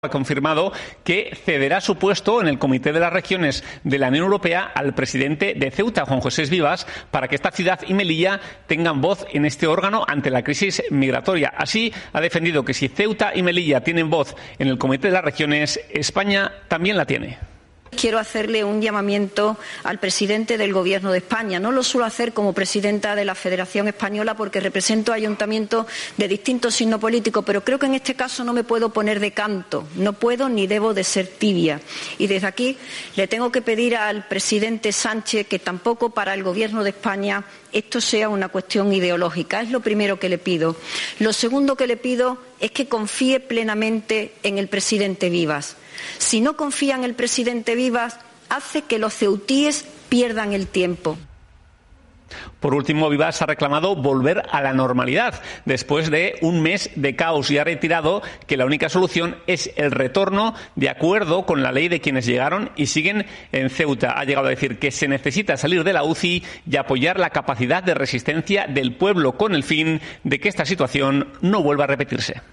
ha confirmado que cederá su puesto en el Comité de las Regiones de la Unión Europea al presidente de Ceuta, Juan José Vivas, para que esta ciudad y Melilla tengan voz en este órgano ante la crisis migratoria. Así, ha defendido que si Ceuta y Melilla tienen voz en el Comité de las Regiones, España también la tiene. Quiero hacerle un llamamiento al presidente del Gobierno de España. No lo suelo hacer como presidenta de la Federación Española porque represento a ayuntamientos de distintos signos políticos, pero creo que en este caso no me puedo poner de canto, no puedo ni debo de ser tibia. Y desde aquí le tengo que pedir al presidente Sánchez que tampoco para el Gobierno de España esto sea una cuestión ideológica. Es lo primero que le pido. Lo segundo que le pido es que confíe plenamente en el presidente Vivas. Si no confía en el presidente Vivas, hace que los ceutíes pierdan el tiempo. Por último, Vivas ha reclamado volver a la normalidad después de un mes de caos y ha reiterado que la única solución es el retorno de acuerdo con la ley de quienes llegaron y siguen en Ceuta. Ha llegado a decir que se necesita salir de la UCI y apoyar la capacidad de resistencia del pueblo con el fin de que esta situación no vuelva a repetirse.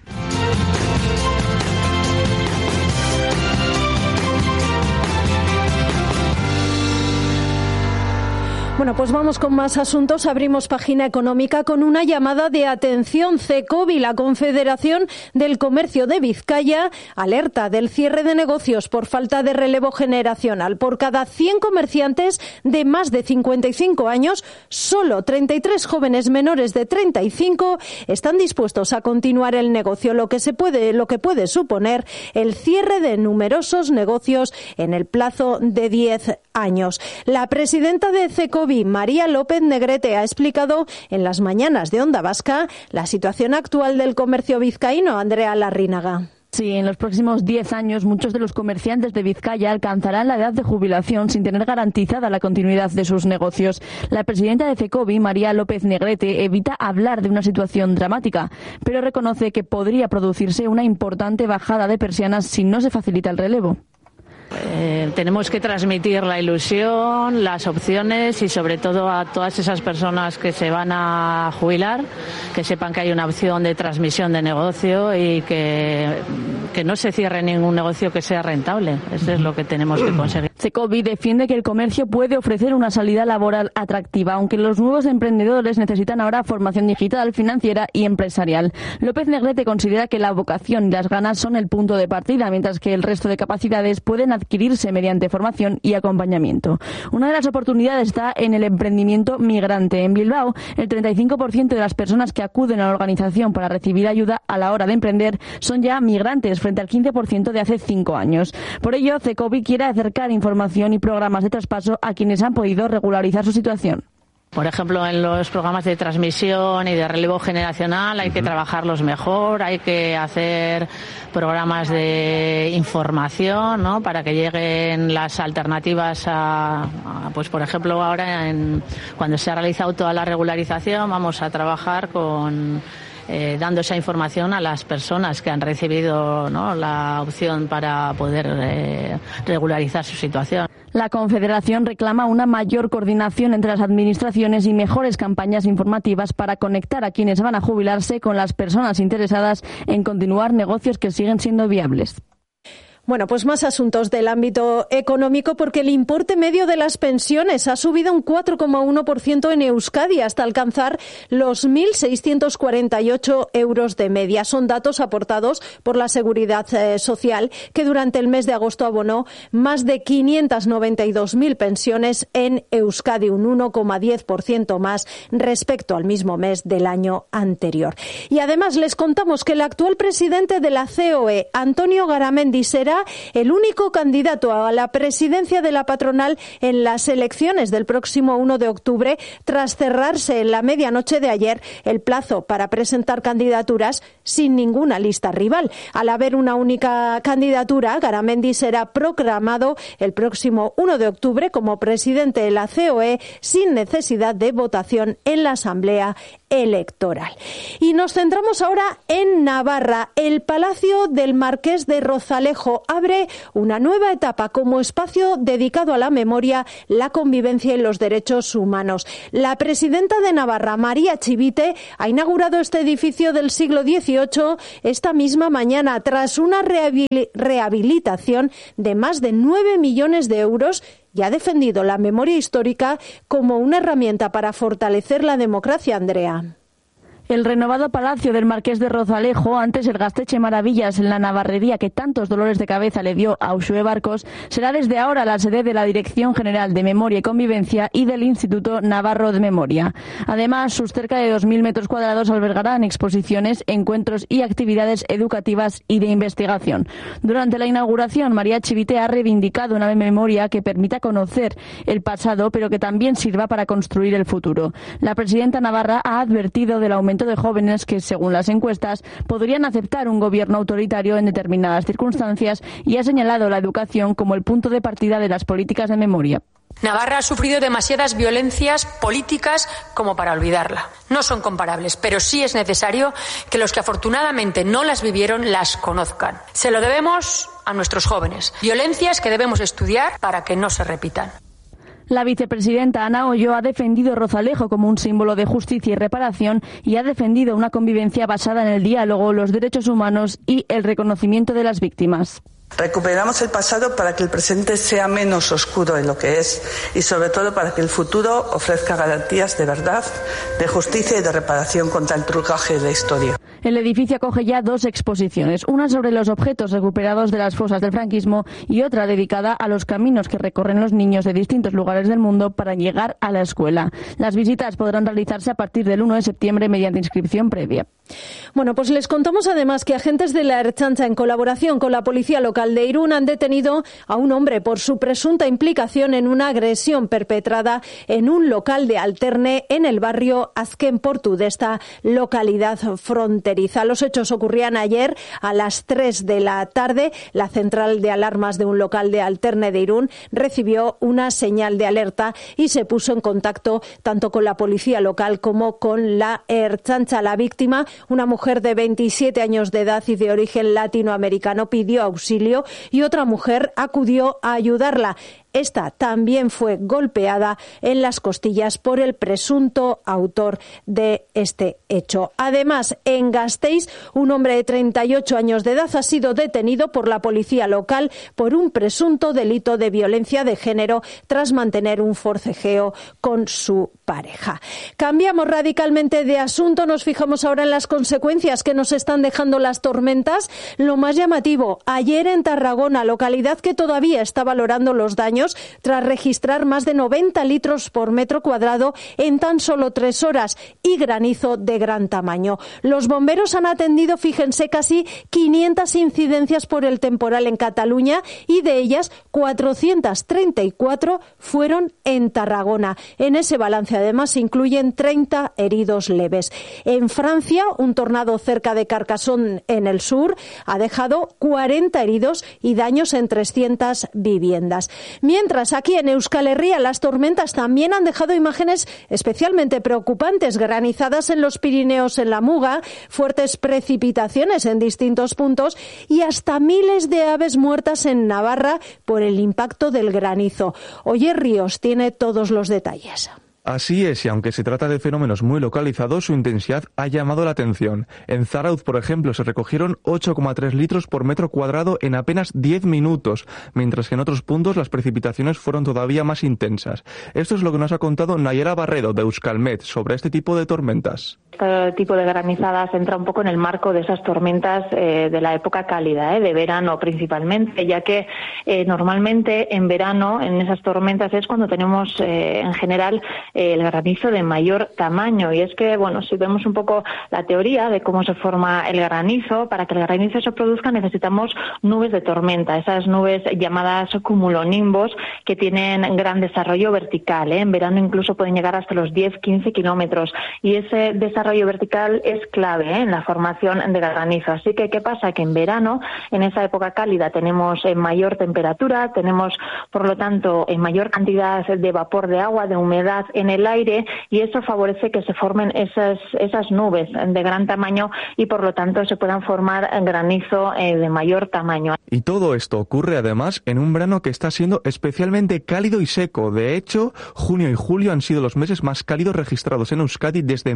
Bueno, pues vamos con más asuntos. Abrimos página económica con una llamada de atención. CECOBI, la Confederación del Comercio de Vizcaya, alerta del cierre de negocios por falta de relevo generacional. Por cada 100 comerciantes de más de 55 años, solo 33 jóvenes menores de 35 están dispuestos a continuar el negocio, lo que puede suponer el cierre de numerosos negocios en el plazo de 10 años. La presidenta de CECOBI, María López Negrete, ha explicado en las mañanas de Onda Vasca la situación actual del comercio vizcaíno. Andrea Larrínaga. Sí, en los próximos 10 años muchos de los comerciantes de Vizcaya alcanzarán la edad de jubilación sin tener garantizada la continuidad de sus negocios. La presidenta de CECOBI, María López Negrete, evita hablar de una situación dramática, pero reconoce que podría producirse una importante bajada de persianas si no se facilita el relevo. Tenemos que transmitir la ilusión, las opciones y sobre todo a todas esas personas que se van a jubilar, que sepan que hay una opción de transmisión de negocio y que no se cierre ningún negocio que sea rentable. Eso es lo que tenemos que conseguir. CECOBI defiende que el comercio puede ofrecer una salida laboral atractiva, aunque los nuevos emprendedores necesitan ahora formación digital, financiera y empresarial. López Negrete considera que la vocación y las ganas son el punto de partida, mientras que el resto de capacidades pueden adquirirse mediante formación y acompañamiento. Una de las oportunidades está en el emprendimiento migrante. En Bilbao, el 35% de las personas que acuden a la organización para recibir ayuda a la hora de emprender son ya migrantes, frente al 15% de hace 5 años. Por ello, CECOBI quiere acercar información y programas de traspaso a quienes han podido regularizar su situación. Por ejemplo, en los programas de transmisión y de relevo generacional hay que trabajarlos mejor, hay que hacer programas de información, ¿no?, para que lleguen las alternativas pues por ejemplo, ahora cuando se ha realizado toda la regularización vamos a trabajar con dando esa información a las personas que han recibido, ¿no?, la opción para poder regularizar su situación. La Confederación reclama una mayor coordinación entre las administraciones y mejores campañas informativas para conectar a quienes van a jubilarse con las personas interesadas en continuar negocios que siguen siendo viables. Bueno, pues más asuntos del ámbito económico, porque el importe medio de las pensiones ha subido un 4,1% en Euskadi hasta alcanzar los 1.648 euros de media. Son datos aportados por la Seguridad Social, que durante el mes de agosto abonó más de 592.000 pensiones en Euskadi, un 1,10% más respecto al mismo mes del año anterior. Y además les contamos que el actual presidente de la COE, Antonio Garamendi, será el único candidato a la presidencia de la patronal en las elecciones del próximo 1 de octubre, tras cerrarse en la medianoche de ayer el plazo para presentar candidaturas sin ninguna lista rival. Al haber una única candidatura, Garamendi será proclamado el próximo 1 de octubre como presidente de la COE sin necesidad de votación en la Asamblea Electoral. Y nos centramos ahora en Navarra. El Palacio del Marqués de Rozalejo Bilbao abre una nueva etapa como espacio dedicado a la memoria, la convivencia y los derechos humanos. La presidenta de Navarra, María Chivite, ha inaugurado este edificio del siglo XVIII esta misma mañana, tras una rehabilitación de más de 9 millones de euros, y ha defendido la memoria histórica como una herramienta para fortalecer la democracia, Andrea. El renovado Palacio del Marqués de Rozalejo, antes el Gasteche Maravillas en la Navarrería que tantos dolores de cabeza le dio a Uxue Barcos, será desde ahora la sede de la Dirección General de Memoria y Convivencia y del Instituto Navarro de Memoria. Además, sus cerca de 2.000 metros cuadrados albergarán exposiciones, encuentros y actividades educativas y de investigación. Durante la inauguración, María Chivite ha reivindicado una memoria que permita conocer el pasado, pero que también sirva para construir el futuro. La presidenta navarra ha advertido del aumento de jóvenes que, según las encuestas, podrían aceptar un gobierno autoritario en determinadas circunstancias y ha señalado la educación como el punto de partida de las políticas de memoria. Navarra ha sufrido demasiadas violencias políticas como para olvidarla. No son comparables, pero sí es necesario que los que afortunadamente no las vivieron las conozcan. Se lo debemos a nuestros jóvenes. Violencias que debemos estudiar para que no se repitan. La vicepresidenta Ana Ollo ha defendido Rozalejo como un símbolo de justicia y reparación y ha defendido una convivencia basada en el diálogo, los derechos humanos y el reconocimiento de las víctimas. Recuperamos el pasado para que el presente sea menos oscuro de lo que es y sobre todo para que el futuro ofrezca garantías de verdad, de justicia y de reparación contra el trucaje de la historia. El edificio acoge ya 2 exposiciones, una sobre los objetos recuperados de las fosas del franquismo y otra dedicada a los caminos que recorren los niños de distintos lugares del mundo para llegar a la escuela. Las visitas podrán realizarse a partir del 1 de septiembre mediante inscripción previa. Bueno, pues les contamos además que agentes de la Ertzaintza, en colaboración con la policía local de Irún, han detenido a un hombre por su presunta implicación en una agresión perpetrada en un local de Alterne en el barrio Azken Portu de esta localidad fronteriza. Los hechos ocurrían ayer a las 3 de la tarde. La central de alarmas de un local de Alterne de Irún recibió una señal de alerta y se puso en contacto tanto con la policía local como con la Ertzaintza. La víctima, una mujer de 27 años de edad y de origen latinoamericano, pidió auxilio y otra mujer acudió a ayudarla. Esta también fue golpeada en las costillas por el presunto autor de este hecho. Además, en Gasteiz, un hombre de 38 años de edad ha sido detenido por la policía local por un presunto delito de violencia de género tras mantener un forcejeo con su pareja. Cambiamos radicalmente de asunto, nos fijamos ahora en las consecuencias que nos están dejando las tormentas. Lo más llamativo, ayer en Tarragona, localidad que todavía está valorando los daños tras registrar más de 90 litros por metro cuadrado en tan solo 3 horas y granizo de gran tamaño. Los bomberos han atendido, fíjense, casi 500 incidencias por el temporal en Cataluña y de ellas 434 fueron en Tarragona. En ese balance además se incluyen 30 heridos leves. En Francia, un tornado cerca de Carcassonne en el sur ha dejado 40 heridos y daños en 300 viviendas. Mientras, aquí en Euskal Herria, las tormentas también han dejado imágenes especialmente preocupantes: granizadas en los Pirineos, en la Muga, fuertes precipitaciones en distintos puntos y hasta miles de aves muertas en Navarra por el impacto del granizo. Oyer Ríos tiene todos los detalles. Así es, y aunque se trata de fenómenos muy localizados, su intensidad ha llamado la atención. En Zarauz, por ejemplo, se recogieron 8,3 litros por metro cuadrado en apenas 10 minutos, mientras que en otros puntos las precipitaciones fueron todavía más intensas. Esto es lo que nos ha contado Nayera Barredo, de Euskalmet, sobre este tipo de tormentas. Este tipo de granizadas entra un poco en el marco de esas tormentas de la época cálida, de verano principalmente, ya que normalmente en verano, en esas tormentas, es cuando tenemos en general el granizo de mayor tamaño. Y es que, bueno, si vemos un poco la teoría de cómo se forma el granizo, para que el granizo se produzca necesitamos nubes de tormenta, esas nubes llamadas cumulonimbos que tienen gran desarrollo vertical. En verano incluso pueden llegar hasta los 10-15 kilómetros y ese desarrollo vertical es clave en la formación de granizo. Así que, ¿qué pasa? Que en verano, en esa época cálida, tenemos mayor temperatura, tenemos, por lo tanto, mayor cantidad de vapor de agua, de humedad en el aire y eso favorece que se formen esas nubes de gran tamaño y por lo tanto se puedan formar granizo de mayor tamaño. Y todo esto ocurre además en un verano que está siendo especialmente cálido y seco. De hecho, junio y julio han sido los meses más cálidos registrados en Euskadi desde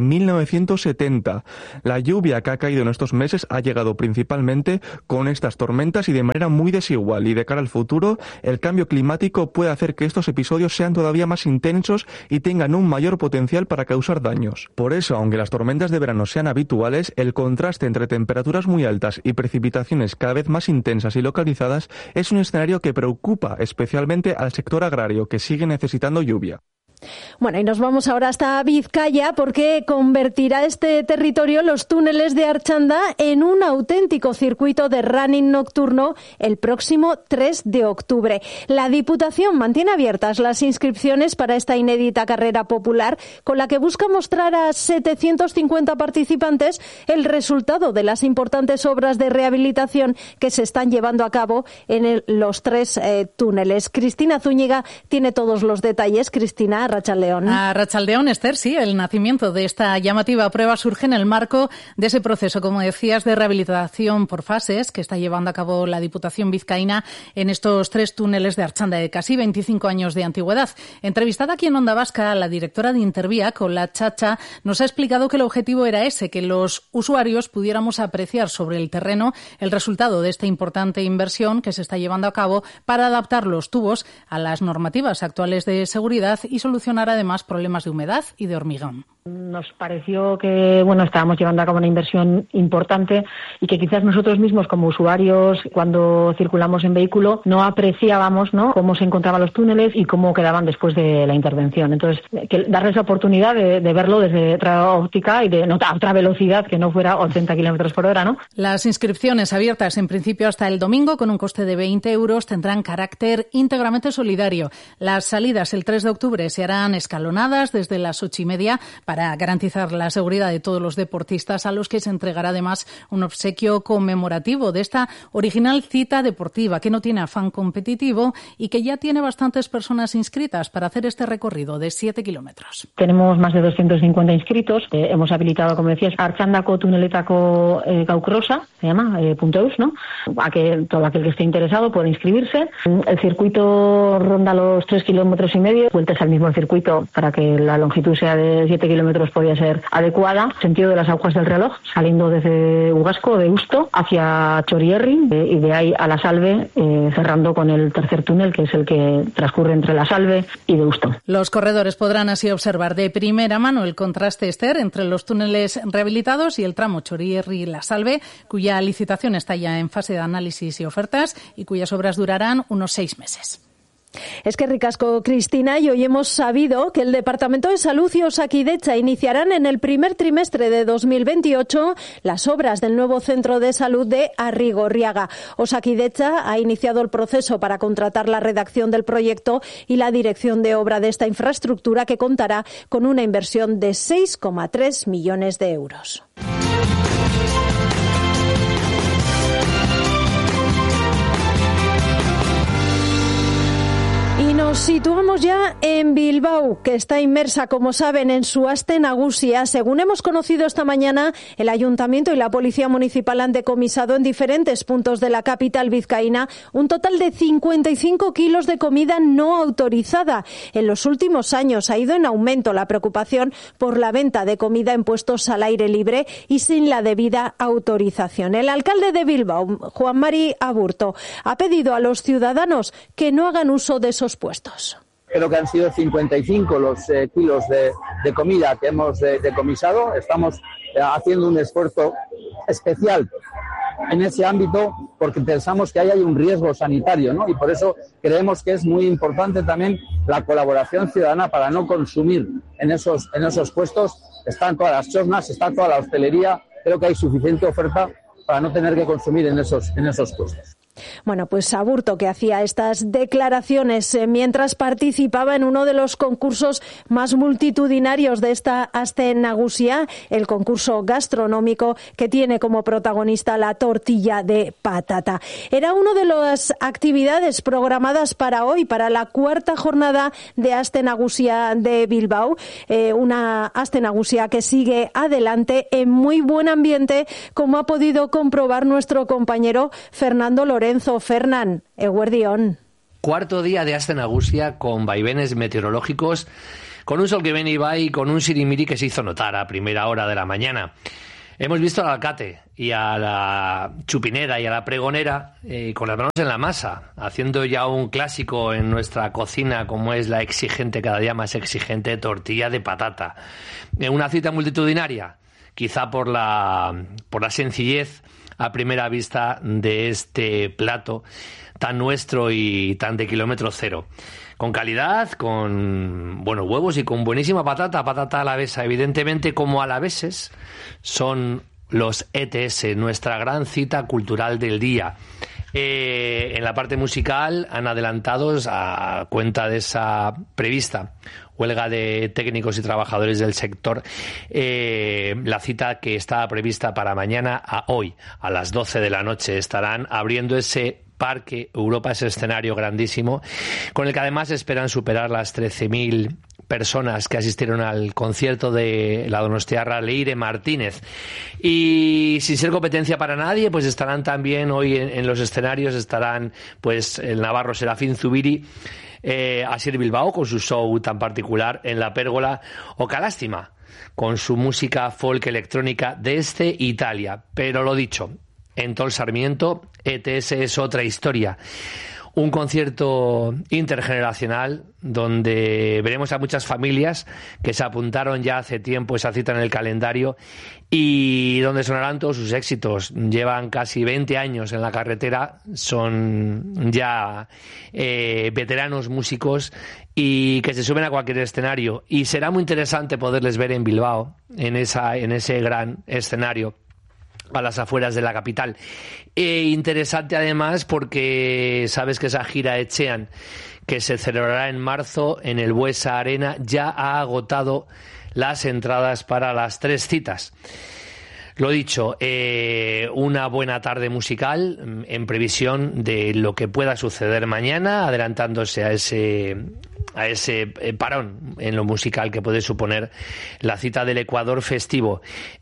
1970. La lluvia que ha caído en estos meses ha llegado principalmente con estas tormentas y de manera muy desigual. Y de cara al futuro, el cambio climático puede hacer que estos episodios sean todavía más intensos y tengan un mayor potencial para causar daños. Por eso, aunque las tormentas de verano sean habituales, el contraste entre temperaturas muy altas y precipitaciones cada vez más intensas y localizadas es un escenario que preocupa especialmente al sector agrario, que sigue necesitando lluvia. Bueno, y nos vamos ahora hasta Vizcaya porque convertirá este territorio, los túneles de Artxanda, en un auténtico circuito de running nocturno el próximo 3 de octubre. La Diputación mantiene abiertas las inscripciones para esta inédita carrera popular con la que busca mostrar a 750 participantes el resultado de las importantes obras de rehabilitación que se están llevando a cabo en los 3 túneles. Cristina Zúñiga tiene todos los detalles. Cristina, Arratsaldeon. Arratsaldeon, Esther, sí, el nacimiento de esta llamativa prueba surge en el marco de ese proceso, como decías, de rehabilitación por fases que está llevando a cabo la Diputación vizcaína en estos 3 túneles de Artxanda de casi 25 años de antigüedad. Entrevistada aquí en Onda Vasca, la directora de Intervía, Cola Chacha, nos ha explicado que el objetivo era ese, que los usuarios pudiéramos apreciar sobre el terreno el resultado de esta importante inversión que se está llevando a cabo para adaptar los tubos a las normativas actuales de seguridad y solucionar además problemas de humedad y de hormigón. Nos pareció que estábamos llevando a cabo una inversión importante y que quizás nosotros mismos como usuarios, cuando circulamos en vehículo, no apreciábamos cómo se encontraban los túneles y cómo quedaban después de la intervención. Entonces, darles la oportunidad de verlo desde otra óptica y de otra velocidad que no fuera 80 kilómetros por hora, ¿no? Las inscripciones abiertas en principio hasta el domingo con un coste de 20 euros tendrán carácter íntegramente solidario. Las salidas el 3 de octubre se harán escalonadas desde las 8:30 para garantizar la seguridad de todos los deportistas, a los que se entregará además un obsequio conmemorativo de esta original cita deportiva que no tiene afán competitivo y que ya tiene bastantes personas inscritas para hacer este recorrido de 7 kilómetros. Tenemos más de 250 inscritos. Hemos habilitado, como decías, Artxandako tuneletako gaukrosa, se llama, .eus, ¿no? A que todo aquel que esté interesado puede inscribirse. El circuito ronda los 3,5 kilómetros, vueltas al mismo circuito para que la longitud sea de 7 kilómetros podía ser adecuada. Sentido de las agujas del reloj, saliendo desde Ugasco, de Usto, hacia Txorierri y de ahí a La Salve, cerrando con el tercer túnel, que es el que transcurre entre La Salve y de Usto. Los corredores podrán así observar de primera mano el contraste, Esther, entre los túneles rehabilitados y el tramo Txorierri-La Salve, cuya licitación está ya en fase de análisis y ofertas y cuyas obras durarán unos 6 meses. Es que ricasco, Cristina, y hoy hemos sabido que el Departamento de Salud y Osakidetza iniciarán en el primer trimestre de 2028 las obras del nuevo centro de salud de Arrigorriaga. Osakidetza ha iniciado el proceso para contratar la redacción del proyecto y la dirección de obra de esta infraestructura, que contará con una inversión de 6,3 millones de euros. Y nos situamos ya en Bilbao, que está inmersa, como saben, en su Aste Nagusia. Según hemos conocido esta mañana, el Ayuntamiento y la Policía Municipal han decomisado en diferentes puntos de la capital vizcaína un total de 55 kilos de comida no autorizada. En los últimos años ha ido en aumento la preocupación por la venta de comida en puestos al aire libre y sin la debida autorización. El alcalde de Bilbao, Juan Mari Aburto, ha pedido a los ciudadanos que no hagan uso de esos puestos. Creo que han sido 55 los kilos de comida que hemos decomisado. Estamos haciendo un esfuerzo especial en ese ámbito porque pensamos que ahí hay un riesgo sanitario, ¿no? Y por eso creemos que es muy importante también la colaboración ciudadana para no consumir en esos puestos. Están todas las chosnas, está toda la hostelería. Creo que hay suficiente oferta para no tener que consumir en esos puestos. Bueno, pues Aburto, que hacía estas declaraciones mientras participaba en uno de los concursos más multitudinarios de esta Aste Nagusia, el concurso gastronómico que tiene como protagonista la tortilla de patata. Era una de las actividades programadas para hoy, para la 4ª jornada de Aste Nagusia de Bilbao, una Aste Nagusia que sigue adelante en muy buen ambiente, como ha podido comprobar nuestro compañero Fernando Lorenzo. Fernán, eguerdión. 4º día de Aste Nagusia con vaivenes meteorológicos, con un sol que viene y va y con un sirimiri que se hizo notar a primera hora de la mañana. Hemos visto al Alcate y a la chupinera y a la pregonera con las manos en la masa, haciendo ya un clásico en nuestra cocina como es la exigente, cada día más exigente, tortilla de patata. Una cita multitudinaria, quizá por la sencillez a primera vista de este plato tan nuestro y tan de kilómetro cero. Con calidad, con buenos huevos y con buenísima patata alavesa. Evidentemente, como alaveses, son los ETS, nuestra gran cita cultural del día. En la parte musical han adelantado, a cuenta de esa prevista huelga de técnicos y trabajadores del sector, la cita que estaba prevista para mañana a hoy, a las 12 de la noche, estarán abriendo ese Parque Europa, ese escenario grandísimo, con el que además esperan superar las 13.000 personas que asistieron al concierto de la donostiarra Leire Martínez. Y sin ser competencia para nadie, pues estarán también hoy en los escenarios, estarán pues el navarro Serafín Zubiri, Asier Bilbao con su show tan particular en la Pérgola, o Calástima con su música folk electrónica desde Italia. Pero lo dicho, en Tol Sarmiento, ETS es otra historia. Un concierto intergeneracional donde veremos a muchas familias que se apuntaron ya hace tiempo esa cita en el calendario y donde sonarán todos sus éxitos. Llevan casi 20 años en la carretera, son ya veteranos músicos y que se suben a cualquier escenario. Y será muy interesante poderles ver en Bilbao, en ese gran escenario a las afueras de la capital. Interesante además porque sabes que esa gira Etxean, que se celebrará en marzo en el Buesa Arena, ya ha agotado las entradas para las 3 citas. Lo dicho, una buena tarde musical en previsión de lo que pueda suceder mañana, adelantándose a ese parón en lo musical que puede suponer la cita del Ecuador festivo.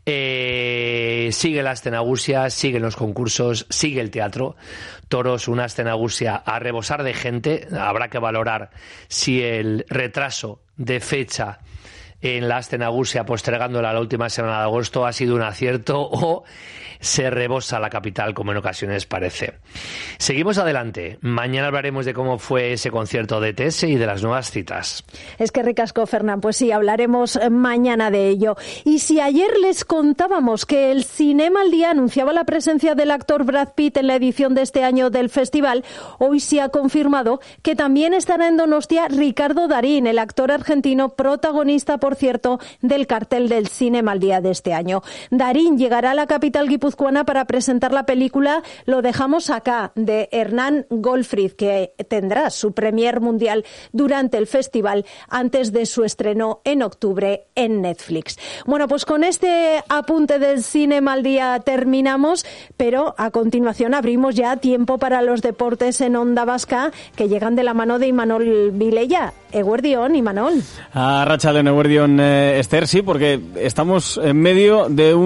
Sigue la Aste Nagusia, siguen los concursos, sigue el teatro. Toros, una Aste Nagusia a rebosar de gente. Habrá que valorar si el retraso de fecha en la Aste Nagusia, postergándola la última semana de agosto, ha sido un acierto o se rebosa la capital, como en ocasiones parece. Seguimos adelante. Mañana hablaremos de cómo fue ese concierto de ETS y de las nuevas citas. Es que ricasco, Fernán. Pues sí, hablaremos mañana de ello. Y si ayer les contábamos que el Cinema al Día anunciaba la presencia del actor Brad Pitt en la edición de este año del festival, hoy se ha confirmado que también estará en Donostia Ricardo Darín, el actor argentino protagonista, por cierto, del cartel del Cinema al Día de este año. Darín llegará a la capital guipuzcoana para presentar la película Lo dejamos acá, de Hernán Goldfried, que tendrá su premier mundial durante el festival antes de su estreno en octubre en Netflix. Bueno, pues con este apunte del Cinema al Día terminamos, pero a continuación abrimos ya tiempo para los deportes en Onda Vasca, que llegan de la mano de Imanol Vilella. Eguerdión, Imanol. Arratsaldeon, eguerdión, Esther, sí, porque estamos en medio de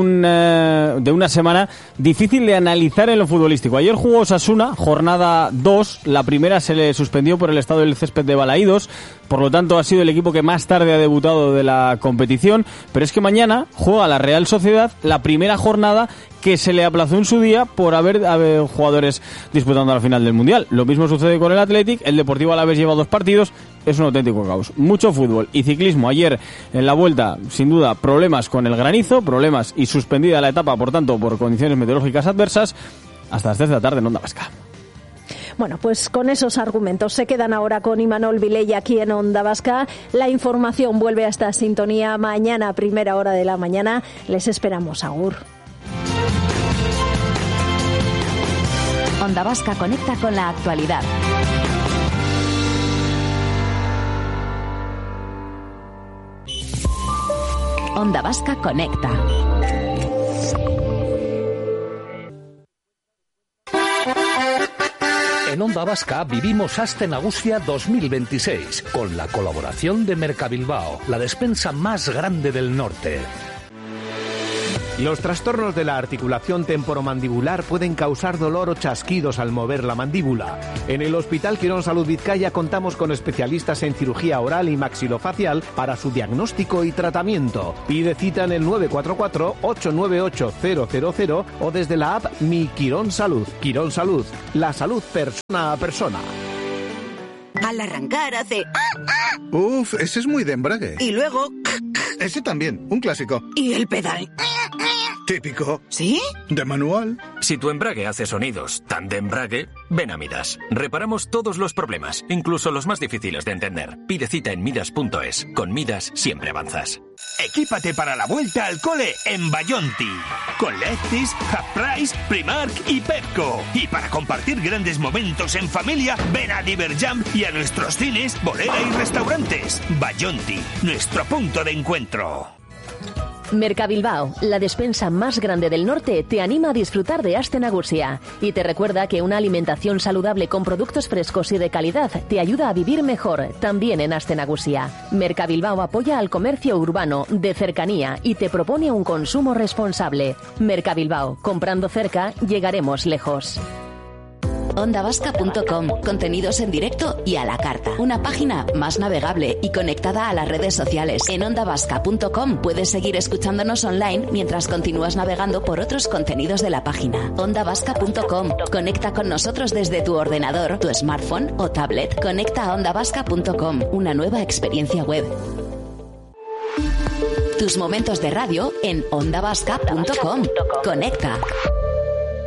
una semana difícil de analizar en lo futbolístico. Ayer jugó Osasuna, jornada 2, la primera se le suspendió por el estado del césped de Balaídos, por lo tanto ha sido el equipo que más tarde ha debutado de la competición, pero es que mañana juega la Real Sociedad, la primera jornada que se le aplazó en su día por haber jugadores disputando a la final del Mundial. Lo mismo sucede con el Athletic, el Deportivo Alavés lleva 2 partidos, es un auténtico caos. Mucho fútbol y ciclismo. Ayer en la Vuelta, sin duda, problemas con el granizo, problemas y suspendida la etapa, por tanto, por condiciones meteorológicas adversas, hasta las 3 de la tarde en Onda Vasca. Bueno, pues con esos argumentos se quedan ahora con Imanol Vilella aquí en Onda Vasca. La información vuelve a esta sintonía mañana a primera hora de la mañana. Les esperamos. Agur. Onda Vasca conecta con la actualidad. Onda Vasca conecta. En Onda Vasca vivimos Aste Nagusia 2026 con la colaboración de Mercabilbao, la despensa más grande del norte. Los trastornos de la articulación temporomandibular pueden causar dolor o chasquidos al mover la mandíbula. En el Hospital Quirón Salud Vizcaya contamos con especialistas en cirugía oral y maxilofacial para su diagnóstico y tratamiento. Pide cita en el 944-898-000 o desde la app Mi Quirón Salud. Quirón Salud, la salud persona a persona. Al arrancar hace... Uf, ese es muy de embrague. Y luego... Ese también, un clásico. ¿Y el pedal? Típico. ¿Sí? De manual. Si tu embrague hace sonidos tan de embrague, ven a Midas. Reparamos todos los problemas, incluso los más difíciles de entender. Pide cita en midas.es. Con Midas siempre avanzas. Equípate para la vuelta al cole en Bayonti. Con Lefties, Half Price, Primark y Pepco. Y para compartir grandes momentos en familia, ven a Diverjam y a nuestros cines, bolera y restaurantes. Bayonti, nuestro punto de encuentro. Mercabilbao, la despensa más grande del norte, te anima a disfrutar de Aste Nagusia y te recuerda que una alimentación saludable con productos frescos y de calidad te ayuda a vivir mejor, también en Aste Nagusia. Mercabilbao apoya al comercio urbano, de cercanía y te propone un consumo responsable. Mercabilbao, comprando cerca, llegaremos lejos. OndaVasca.com, contenidos en directo y a la carta. Una página más navegable y conectada a las redes sociales. En OndaVasca.com puedes seguir escuchándonos online mientras continúas navegando por otros contenidos de la página. OndaVasca.com, conecta con nosotros desde tu ordenador, tu smartphone o tablet. Conecta a OndaVasca.com, una nueva experiencia web. Tus momentos de radio en OndaVasca.com. Conecta.